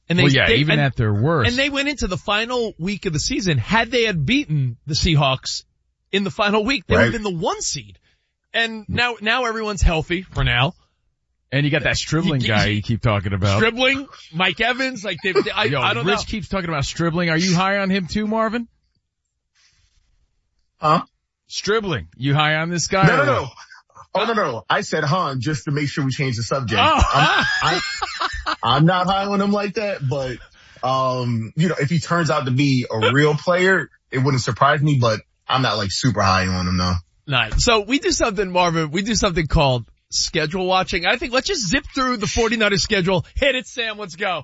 And even at their worst. And they went into the final week of the season. Had they had beaten the Seahawks in the final week, they would have been the 1 seed. And now everyone's healthy for now. And you got that Stribling guy you keep talking about. Stribling, Mike Evans, I don't know. Rich keeps talking about Stribling. Are you high on him too, Marvin? Huh? Stribling. You high on this guy? No. Oh, no. I said, just to make sure we change the subject. I'm not high on him like that, but, if he turns out to be a real player, it wouldn't surprise me, but I'm not like super high on him though. Nice. So we do something, Marvin. We do something called schedule watching. I think let's just zip through the 49ers schedule. Hit it, Sam. Let's go.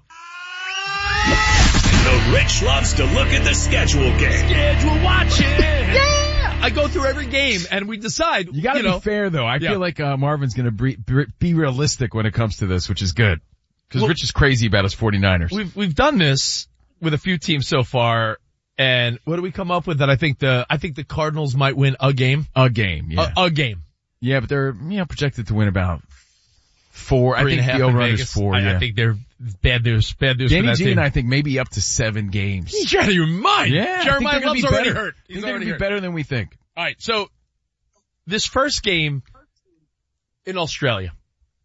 The Rich loves to look at the schedule game. Schedule watching. Yeah. I go through every game and we decide. You gotta be fair though. I feel like, Marvin's gonna be realistic when it comes to this, which is good. Cause Rich is crazy about his 49ers. We've done this with a few teams so far. And what do we come up with that I think the Cardinals might win a game? A game, yeah. A game. Yeah, but they're, projected to win about 4. I think the over-under is 4, I think they're bad news. Danny G and I think maybe up to 7 games. He's out of your mind. Yeah. Jeremiah Love's already hurt. He's going to be better than we think. Alright, so, this first game in Australia.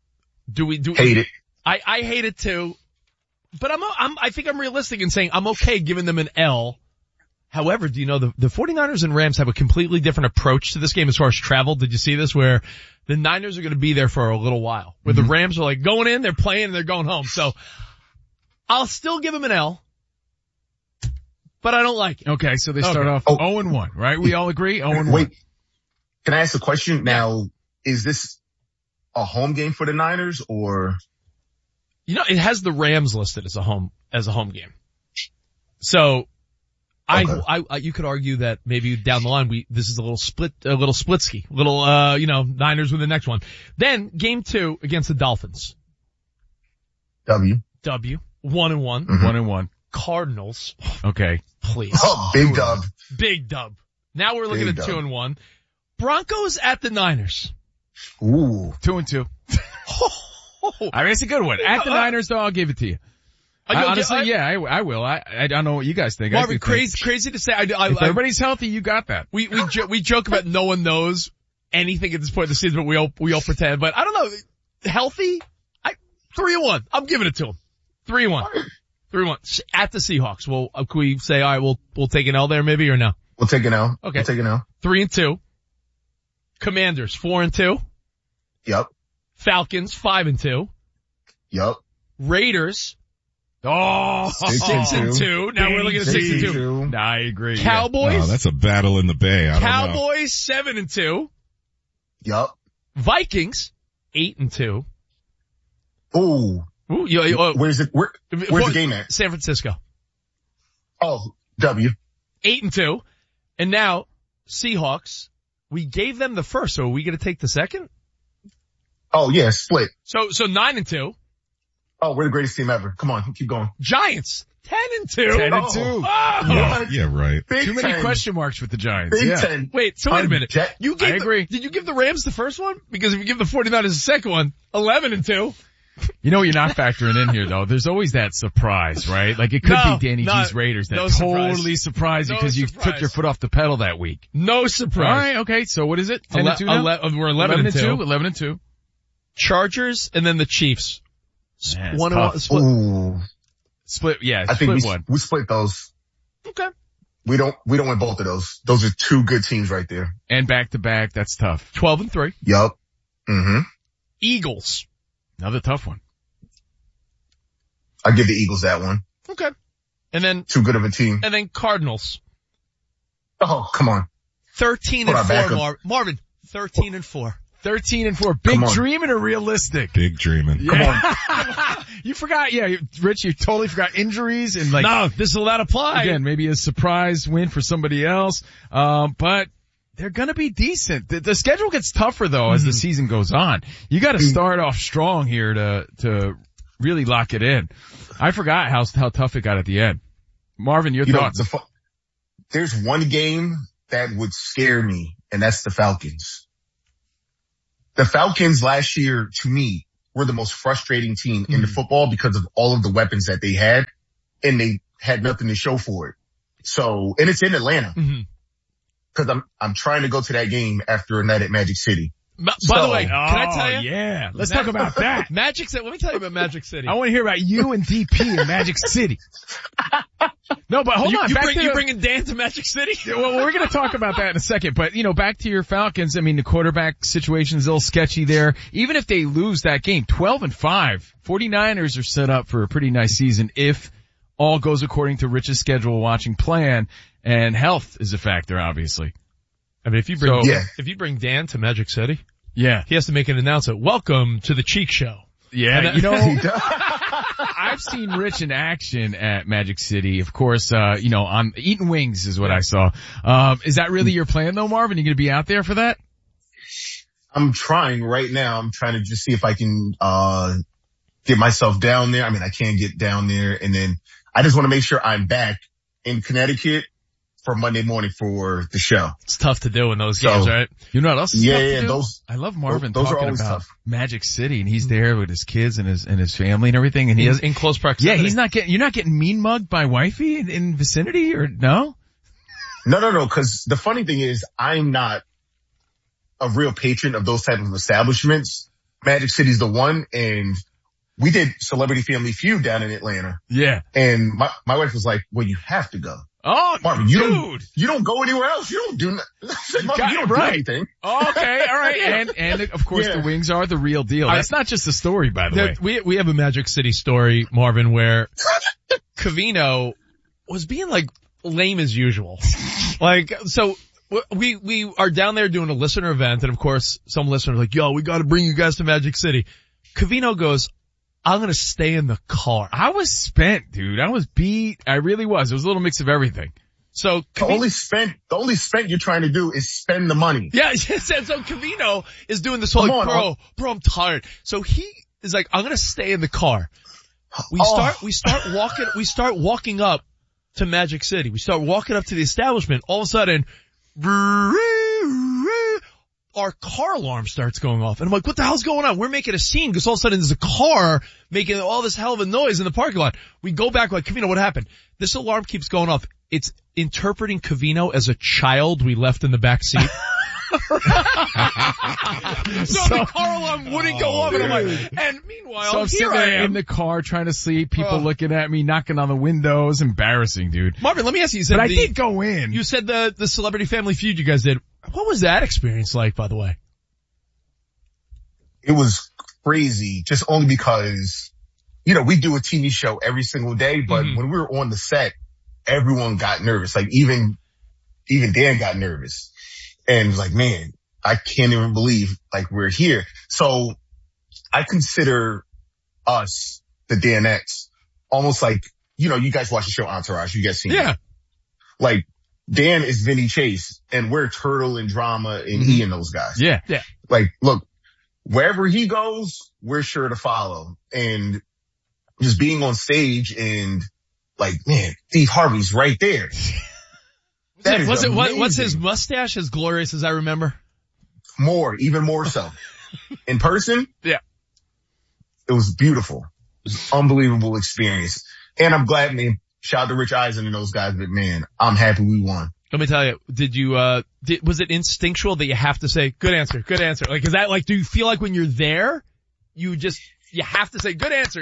Hate it. I hate it too. But I think I'm realistic in saying I'm okay giving them an L. However, do you know the 49ers and Rams have a completely different approach to this game as far as travel? Did you see this? Where the Niners are going to be there for a little while. Where the Rams are like going in, they're playing, and they're going home. So I'll still give them an L. But I don't like it. Okay, so they start off 0-1, right? We all agree? 0-1. Wait, can I ask a question? Now, is this a home game for the Niners or? It has the Rams listed as a home game. So, you could argue that maybe down the line this is a little splitsky, Niners win the next one. Then game 2 against the Dolphins. W. 1-1. 1-1. Cardinals. Okay. Please. Oh, big dub. Big dub. Now we're looking at 2-1. Broncos at the Niners. Ooh. 2-2. I mean, it's a good one. At the Niners, though, I'll give it to you. Honestly, I will. I don't know what you guys think. Marvin, crazy to say. If everybody's healthy, you got that. We joke about no one knows anything at this point in the season, but we all pretend. But I don't know. Healthy? 3-1. I'm giving it to them. 3-1. 3-1. At the Seahawks. Well, can we say, all right, we'll take an L there maybe or no? We'll take an L. Okay. We'll take an L. 3-2. Commanders, 4-2. Yep. Falcons, 5-2. Yep. Raiders, 6-2. Now we're looking at 6-2. Nah, I agree. Cowboys. Oh, that's a battle in the Bay. I don't know. Cowboys, 7-2. Yep. Vikings, 8-2. Ooh. Where's the game at? San Francisco. Oh, W. 8-2. And now, Seahawks, we gave them the first, so are we going to take the second? Oh, yeah, split. So 9-2. Oh, we're the greatest team ever. Come on, keep going. Giants, 10-2. 10-2. Oh. Yeah, right. Too many question marks with the Giants. Big 10. Wait, so wait a minute. I agree. Did you give the Rams the first one? Because if you give the 49ers the second one, 11-2. You know what you're not factoring in here though? There's always that surprise, right? Like it could be Danny G's Raiders that totally surprised you because you took your foot off the pedal that week. No surprise. All right, okay. So what is it? 10-2 now? We're 11-2. 11-2. Chargers and then the Chiefs. Man, split. Ooh. Split, yeah, I think one. we split those. Okay. We don't win both of those. Those are 2 good teams right there. And back to back, that's tough. 12-3. Yup. Mm-hmm. Eagles. Another tough one. I'll give the Eagles that one. Okay. And then. Too good of a team. And then Cardinals. Oh, come on. 13-4, Marvin. 13-4. 13-4. Big dreaming or realistic? Big dreaming. Yeah. Come on. You forgot, Rich, you totally forgot injuries and no, this will not apply. Again, maybe a surprise win for somebody else. But they're gonna be decent. The schedule gets tougher though as the season goes on. You gotta start off strong here to really lock it in. I forgot how tough it got at the end. Marvin, your thoughts? There's one game that would scare me, and that's the Falcons. The Falcons last year, to me, were the most frustrating team in the football because of all of the weapons that they had, and they had nothing to show for it. So, and it's in Atlanta. Cause I'm trying to go to that game after a night at Magic City. By the way, can I tell you? Yeah. Let's talk about that. Magic City. Let me tell you about Magic City. I want to hear about you and DP in Magic City. No, but hold on. You bringing Dan to Magic City? Well, we're going to talk about that in a second. But, back to your Falcons. I mean, the quarterback situation is a little sketchy there. Even if they lose that game, 12-5, 49ers are set up for a pretty nice season if all goes according to Rich's schedule watching plan, and health is a factor, obviously. I mean, if you bring Dan to Magic City, yeah, he has to make an announcement. Welcome to the Cheek Show. Yeah, I've seen Rich in action at Magic City. Of course, on eating wings is what I saw. Is that really your plan though, Marvin? You going to be out there for that? I'm trying right now. I'm trying to just see if I can, get myself down there. I mean, I can get down there, and then I just want to make sure I'm back in Connecticut for Monday morning for the show. It's tough to do in those games, right? You know what else is tough to do? Those, I love Marvin those talking are always about tough. Magic City, and he's there with his kids and his family and everything, and he has in close proximity. Yeah, you're not getting mean mugged by wifey in vicinity, or no? No, cause the funny thing is I'm not a real patron of those type of establishments. Magic City's the one, and we did Celebrity Family Feud down in Atlanta. Yeah. And my wife was like, well, you have to go. Oh, Marvin, dude. You don't go anywhere else. You don't do Marvin, you don't do anything. Okay, all right. And of course the wings are the real deal. That's not just a story, by the way. We have a Magic City story, Marvin, where Covino was being like lame as usual. So we are down there doing a listener event, and of course some listeners are like, yo, we gotta bring you guys to Magic City. Covino goes, I'm going to stay in the car. I was spent, dude. I was beat. I really was. It was a little mix of everything. So the only spent you're trying to do is spend the money. Yeah. So Covino is doing this whole bro, I'm tired. So he is like, I'm going to stay in the car. We start walking up to Magic City. We start walking up to the establishment. All of a sudden, our car alarm starts going off. And I'm like, what the hell's going on? We're making a scene because all of a sudden there's a car making all this hell of a noise in the parking lot. We go back like, Covino, what happened? This alarm keeps going off. It's interpreting Covino as a child we left in the back seat. So the car alarm wouldn't go off, and I'm like, and meanwhile, so I'm here I am in the car trying to sleep, people looking at me, knocking on the windows, embarrassing, dude. Marvin, let me ask you, but I did go in. You said the Celebrity Family Feud you guys did. What was that experience like, by the way? It was crazy, just only because, we do a TV show every single day, but when we were on the set, everyone got nervous. Like even Dan got nervous. And was like, man, I can't even believe like we're here. So I consider us, the Danettes, almost like, you guys watch the show Entourage. You guys seen it. Like Dan is Vinny Chase and we're Turtle and Drama and E and those guys. Yeah. Like, look, wherever he goes, we're sure to follow. And just being on stage and like, man, Steve Harvey's right there. What's his mustache as glorious as I remember? Even more so. In person? Yeah. It was beautiful. It was an unbelievable experience. And I'm glad, man, shout out to Rich Eisen and those guys, but man, I'm happy we won. Let me tell you, was it instinctual that you have to say, good answer? Like, is that like, do you feel like when you're there, you have to say, good answer?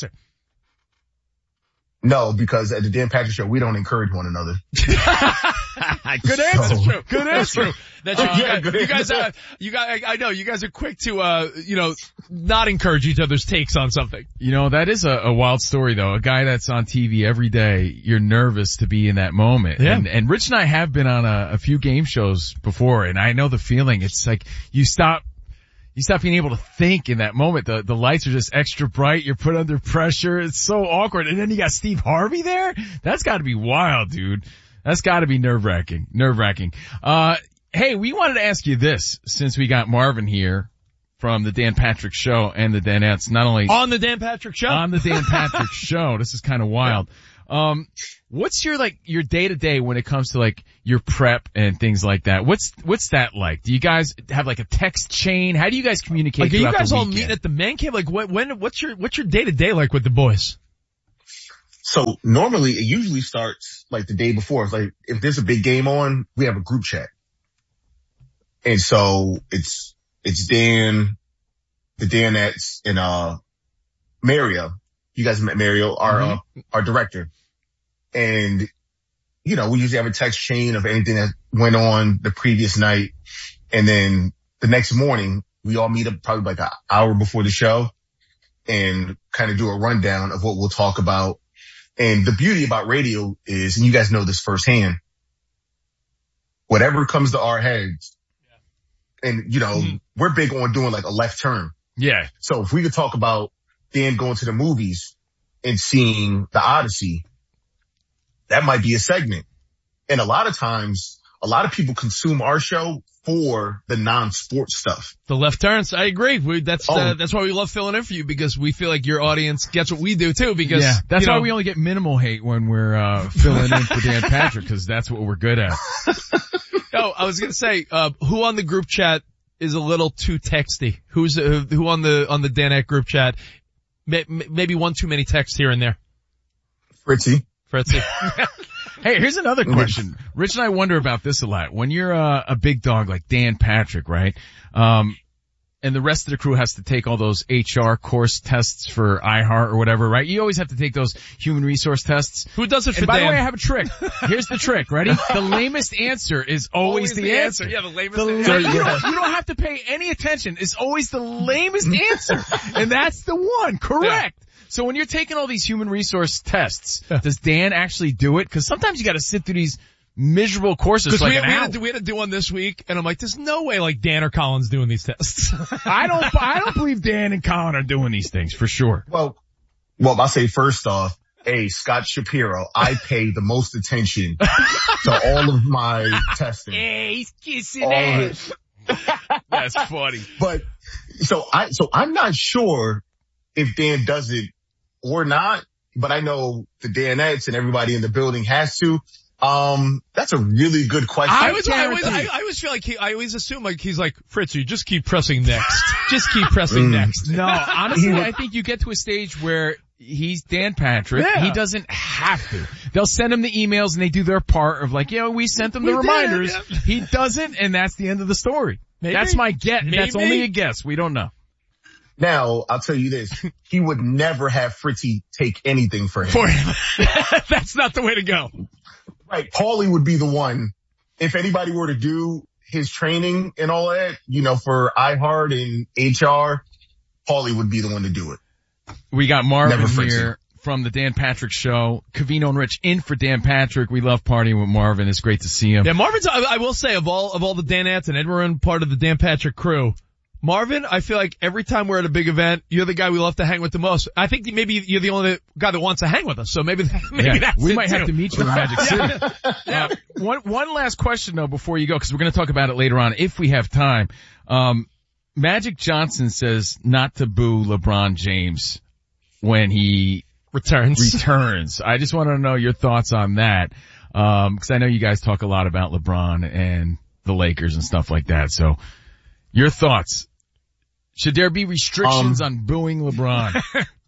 No, because at the Dan Patrick Show, we don't encourage one another. Good answer. True. Good answer. That's you guys, I know you guys are quick to, not encourage each other's takes on something. That is a wild story though. A guy that's on TV every day, you're nervous to be in that moment. Yeah. And Rich and I have been on a few game shows before, and I know the feeling. It's like you stop being able to think in that moment. The lights are just extra bright. You're put under pressure. It's so awkward. And then you got Steve Harvey there. That's got to be wild, dude. That's got to be nerve-wracking. Hey, we wanted to ask you this since we got Marvin here from the Dan Patrick Show and the Danettes. Not only on the Dan Patrick Show. On the Dan Patrick Show. This is kind of wild. What's your day to day when it comes to your prep and things like that? What's that like? Do you guys have a text chain? How do you guys communicate? Are you guys all weekend? meeting at the man cave? What's your day to day like with the boys? So normally it usually starts the day before. It's if there's a big game on, we have a group chat. And so it's Dan, the Danettes, and Mario. You guys met Mario, our director. And, we usually have a text chain of anything that went on the previous night. And then the next morning, we all meet up probably an hour before the show and kind of do a rundown of what we'll talk about. And the beauty about radio is, and you guys know this firsthand, whatever comes to our heads, and, we're big on doing a left turn. Yeah. So if we could talk about Dan going to the movies and seeing the Odyssey, that might be a segment. And a lot of times, a lot of people consume our show for the non-sports stuff. The left turns, I agree. That's why we love filling in for you, because we feel like your audience gets what we do too, because that's why we only get minimal hate when we're filling in for Dan Patrick, because that's what we're good at. Oh, I was gonna say, who on the group chat is a little too texty? Who on the Danette group chat? Maybe one too many texts here and there. Fritzy. Hey, here's another question. Rich and I wonder about this a lot. When you're a big dog like Dan Patrick, right? And the rest of the crew has to take all those HR course tests for iHeart or whatever, right? You always have to take those human resource tests. Who does it for Dan? By the way, I Dan? have a trick. Here's the trick. Ready? The lamest answer is always the answer. Yeah, the lamest answer. You don't have to pay any attention. It's always the lamest answer. And that's the one. Correct. Yeah. So when you're taking all these human resource tests, does Dan actually do it? Because sometimes you got to sit through these miserable courses. Because we had to do one this week, and I'm like, there's no way Dan or Colin's doing these tests. I don't believe Dan and Colin are doing these things for sure. Well, I'll say first off, hey, Scott Shapiro, I pay the most attention to all of my testing. Hey, he's kissing ass. That's funny. But so I'm not sure if Dan does it or not, but I know the Danettes and everybody in the building has to. That's a really good question. I always feel like I always assume he's like, Fritz, you just keep pressing next. Just keep pressing next. No, honestly, I think you get to a stage where he's Dan Patrick. Yeah. He doesn't have to. They'll send him the emails and they do their part of we sent them the reminders. Yeah. He doesn't, and that's the end of the story. Maybe. That's my guess. That's only a guess. We don't know. Now, I'll tell you this. He would never have Fritzy take anything for him. That's not the way to go. Right. Paulie would be the one. If anybody were to do his training and all that, for iHeart and HR, Paulie would be the one to do it. We got Marvin here from the Dan Patrick Show. Covino and Rich in for Dan Patrick. We love partying with Marvin. It's great to see him. Yeah, Marvin's, I will say, of all the Danettes and everyone part of the Dan Patrick crew, Marvin, I feel like every time we're at a big event, you're the guy we love to hang with the most. I think maybe you're the only guy that wants to hang with us, so maybe that's we it might too. have to meet you in Magic City. One last question though before you go, because we're going to talk about it later on if we have time. Magic Johnson says not to boo LeBron James when he returns. I just want to know your thoughts on that, because I know you guys talk a lot about LeBron and the Lakers and stuff like that. So your thoughts. Should there be restrictions on booing LeBron?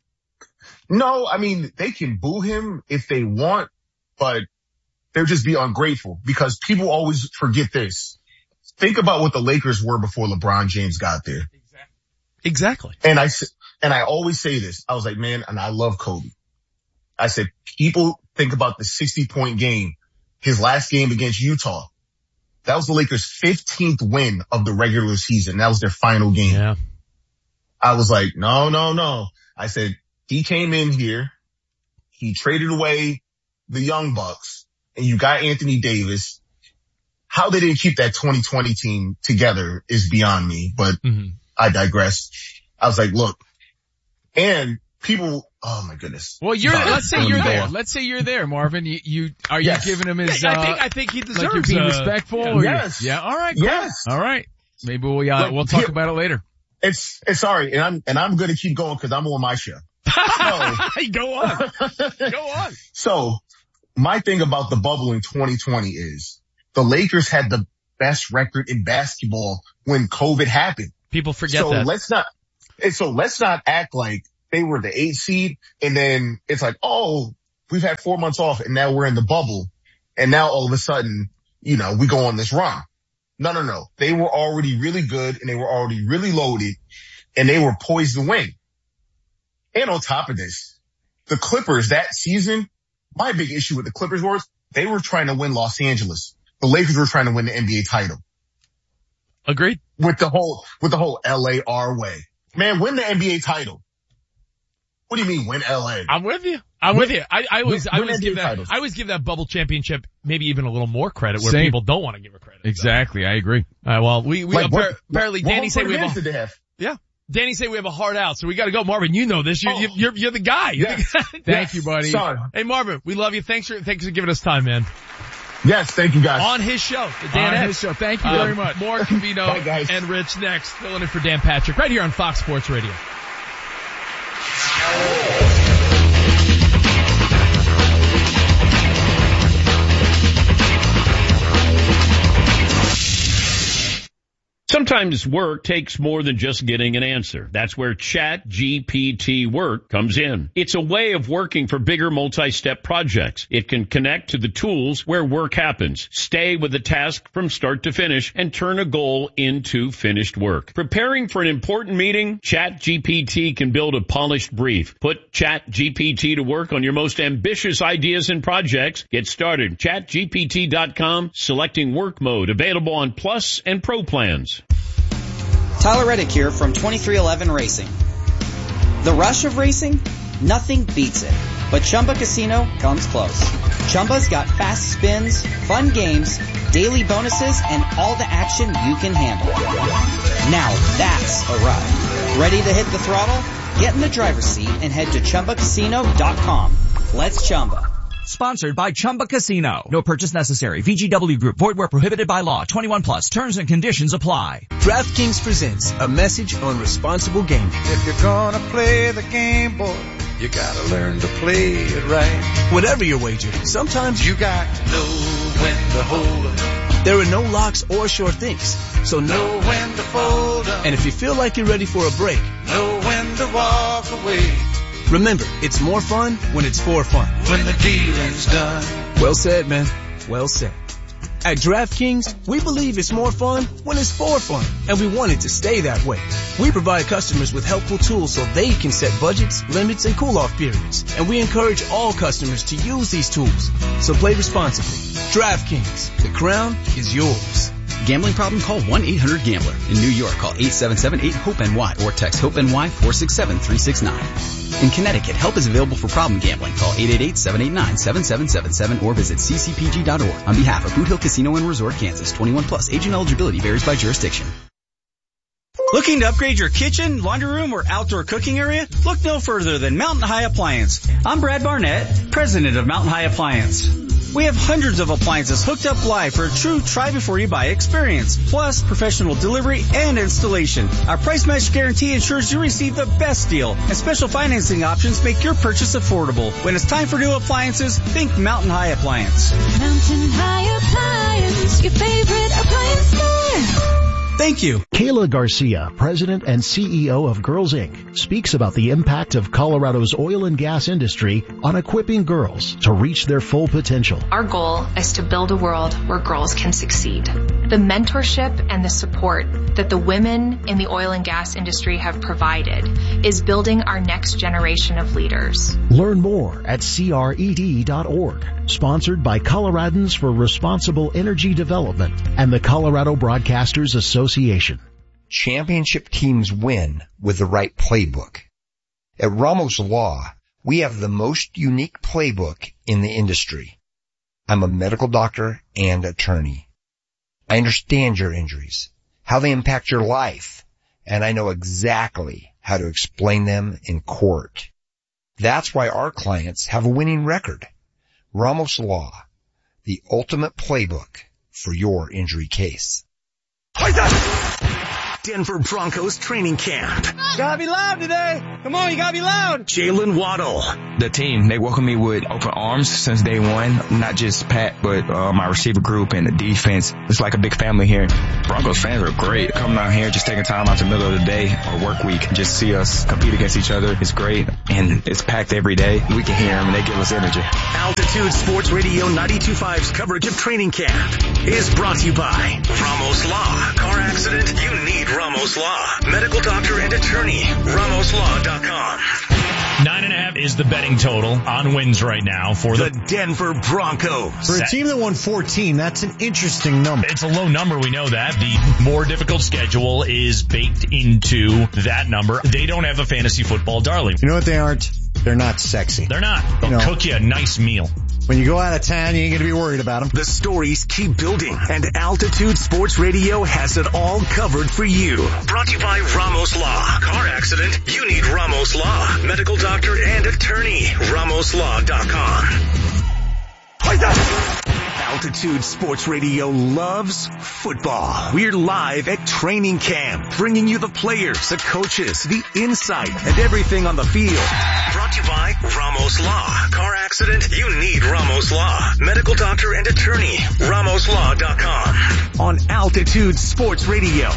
No, I mean, they can boo him if they want, but they'll just be ungrateful because people always forget this. Think about what the Lakers were before LeBron James got there. Exactly. And I always say this. I was like, man, and I love Kobe. I said, people think about the 60-point game, his last game against Utah. That was the Lakers' 15th win of the regular season. That was their final game. Yeah. I was like, no. I said, he came in here, he traded away the Young Bucks, and you got Anthony Davis. How they didn't keep that 2020 team together is beyond me, but I digress. I was like, look, and people, oh my goodness. Well, let's say you're there. Let's say you're there, Marvin. You giving him his, I think he deserves, you're being respectful? Yes. Yeah. All right. Cool. Yes. All right. Maybe we'll talk about it later. It's sorry. And I'm going to keep going because I'm on my show. Go on. Go on. So my thing about the bubble in 2020 is the Lakers had the best record in basketball when COVID happened. People forget that. So let's not act like they were the 8th seed and then it's like, oh, we've had 4 months off and now we're in the bubble. And now all of a sudden, we go on this run. No. They were already really good and they were already really loaded and they were poised to win. And on top of this, the Clippers that season, my big issue with the Clippers was they were trying to win Los Angeles. The Lakers were trying to win the NBA title. Agreed. With the whole LA our way. Man, win the NBA title. What do you mean win LA? I'm with you. I always give that bubble championship maybe even a little more credit where people don't want to give it credit. Exactly. So. I agree. All right. Well, apparently Danny said we have yeah. Danny said we have a hard out, so we gotta go. Marvin, you know this. You're the guy. Yes. Thank you, buddy. Sorry. Hey, Marvin, we love you. Thanks for giving us time, man. Yes, thank you guys. On his show, his show. Thank you very much. More Covino and Rich next. Filling in for Dan Patrick right here on Fox Sports Radio. Sometimes work takes more than just getting an answer. That's where ChatGPT Work comes in. It's a way of working for bigger multi-step projects. It can connect to the tools where work happens, stay with the task from start to finish, and turn a goal into finished work. Preparing for an important meeting? ChatGPT can build a polished brief. Put ChatGPT to work on your most ambitious ideas and projects. Get started. ChatGPT.com, selecting work mode, available on Plus and Pro plans. Tyler Reddick here from 2311 Racing. The rush of racing? Nothing beats it. But Chumba Casino comes close. Chumba's got fast spins, fun games, daily bonuses, and all the action you can handle. Now that's a ride. Ready to hit the throttle? Get in the driver's seat and head to ChumbaCasino.com. Let's Chumba. Sponsored by Chumba Casino. No purchase necessary. VGW Group. Void where prohibited by law. 21 plus. Terms and conditions apply. DraftKings presents a message on responsible gaming. If you're gonna play the game, boy, you gotta learn to play it right. Whatever your wager, sometimes you got to know when to hold up. There are no locks or sure things, so know when to fold up. And if you feel like you're ready for a break, know when to walk away. Remember, it's more fun when it's for fun. When the dealing's done. Well said, man. Well said. At DraftKings, we believe it's more fun when it's for fun, and we want it to stay that way. We provide customers with helpful tools so they can set budgets, limits, and cool-off periods, and we encourage all customers to use these tools. So play responsibly. DraftKings, the crown is yours. Gambling problem? Call 1-800-GAMBLER. In New York, call 877-8-HOPE-NY or text HOPE-NY 467-369. In Connecticut, help is available for problem gambling. Call 888-789-7777 or visit ccpg.org. On behalf of Boot Hill Casino and Resort, Kansas, 21 plus. Age and eligibility varies by jurisdiction. Looking to upgrade your kitchen, laundry room, or outdoor cooking area? Look no further than Mountain High Appliance. I'm Brad Barnett, president of Mountain High Appliance. We have hundreds of appliances hooked up live for a true try-before-you-buy experience, plus professional delivery and installation. Our price match guarantee ensures you receive the best deal, and special financing options make your purchase affordable. When it's time for new appliances, think Mountain High Appliance. Mountain High Appliance, your favorite appliance store. Thank you. Kayla Garcia, president and CEO of Girls Inc., speaks about the impact of Colorado's oil and gas industry on equipping girls to reach their full potential. Our goal is to build a world where girls can succeed. The mentorship and the support that the women in the oil and gas industry have provided is building our next generation of leaders. Learn more at CRED.org. Sponsored by Coloradans for Responsible Energy Development and the Colorado Broadcasters Association. Championship teams win with the right playbook. At Ramos Law, we have the most unique playbook in the industry. I'm a medical doctor and attorney. I understand your injuries, how they impact your life, and I know exactly how to explain them in court. That's why our clients have a winning record. Ramos Law, the ultimate playbook for your injury case. Denver Broncos training camp. Gotta be loud today. Come on, you gotta be loud. Jalen Waddle. The team, they welcome me with open arms since day one. Not just Pat, but my receiver group and the defense. It's like a big family here. Broncos fans are great. Coming out here, just taking time out the middle of the day or work week, just see us compete against each other. It's great, and it's packed every day. We can hear them, and they give us energy. Altitude Sports Radio 92.5's coverage of training camp is brought to you by Ramos Law. Car accident? You need Ramos Law. Medical doctor and attorney. RamosLaw.com. 9.5 is the betting total on wins right now for the Denver Broncos. For a team that won 14, that's an interesting number. It's a low number, we know that. The more difficult schedule is baked into that number. They don't have a fantasy football darling. You know what they aren't? They're not sexy. They're not. They'll cook you a nice meal. When you go out of town, you ain't going to be worried about them. The stories keep building, and Altitude Sports Radio has it all covered for you. Brought to you by Ramos Law. Car accident? You need Ramos Law. Medical doctor and attorney. RamosLaw.com. Altitude Sports Radio loves football. We're live at training camp, bringing you the players, the coaches, the insight, and everything on the field. Brought to you by Ramos Law. Car accident? You need Ramos Law. Medical doctor and attorney. RamosLaw.com. On Altitude Sports Radio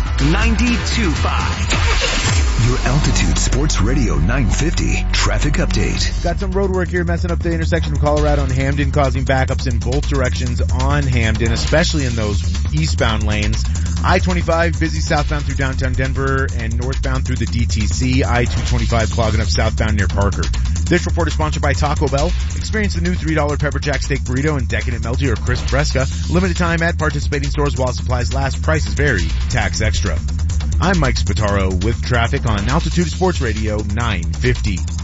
92.5. Your Altitude Sports Radio 950 traffic update. Got some road work here messing up the intersection of Colorado and Hamden, causing backups in both directions on Hamden, especially in those eastbound lanes. I-25 busy southbound through downtown Denver and northbound through the DTC. I-225 clogging up southbound near Parker. This report is sponsored by Taco Bell. Experience the new $3 pepper jack steak burrito and decadent melty or crisp fresca. Limited time at participating stores while supplies last. Prices vary. Tax extra. I'm Mike Spataro with traffic on Altitude Sports Radio 950.